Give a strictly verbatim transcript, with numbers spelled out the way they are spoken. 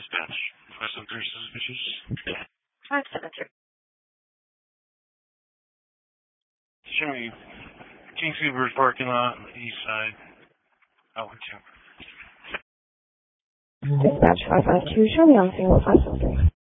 dispatch. five seven three suspicious. five seven three. Show me King Subaru's parking lot on the east side. Outlet two. Dispatch five five two, show me on single five seven three.